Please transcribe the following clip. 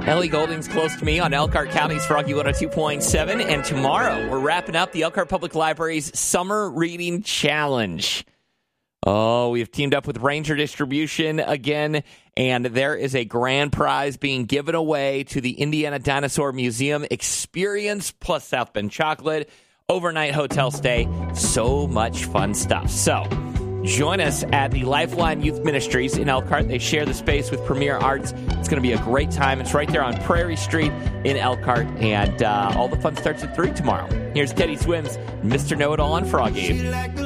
Ellie Golding's close to me on Elkhart County's Froggy 102.7. And tomorrow, we're wrapping up the Elkhart Public Library's Summer Reading Challenge. Oh, we've teamed up with Ranger Distribution again, and there is a grand prize being given away to the Indiana Dinosaur Museum experience plus South Bend chocolate, overnight hotel stay, so much fun stuff. So join us at the Lifeline Youth Ministries in Elkhart. They share the space with Premier Arts. It's going to be a great time. It's right there on Prairie Street in Elkhart, and all the fun starts at 3 tomorrow. Here's Teddy Swims, Mr. Know-It-All on Froggy.